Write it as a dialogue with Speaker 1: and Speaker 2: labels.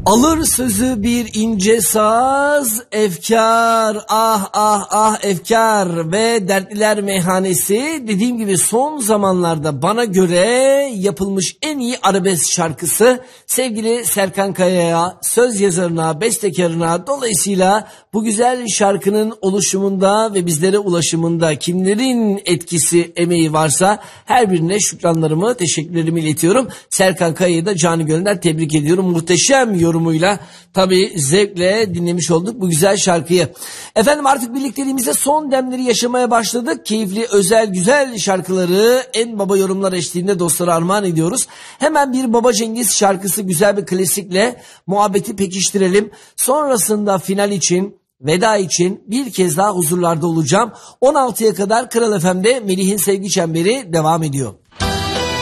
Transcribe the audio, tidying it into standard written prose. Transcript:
Speaker 1: Alır sözü bir ince saz, efkar, ah ah ah efkar ve dertliler meyhanesi dediğim gibi son zamanlarda bana göre yapılmış en iyi arabesk şarkısı. Sevgili Serkan Kaya'ya, söz yazarına, bestekarına, dolayısıyla bu güzel şarkının oluşumunda ve bizlere ulaşımında kimlerin etkisi, emeği varsa her birine şükranlarımı, teşekkürlerimi iletiyorum. Serkan Kaya'yı da canı gönülden tebrik ediyorum. Muhteşem yorumuyla tabii zevkle dinlemiş olduk bu güzel şarkıyı. Efendim artık birlikteliğimize son demleri yaşamaya başladık. Keyifli, özel, güzel şarkıları en baba yorumlar eşliğinde dostlara armağan ediyoruz. Hemen bir Baba Cengiz şarkısı, güzel bir klasikle muhabbeti pekiştirelim. Sonrasında final için, veda için bir kez daha huzurlarda olacağım. 16'ya kadar Kral FM'de Melih'in Sevgi Çemberi devam ediyor.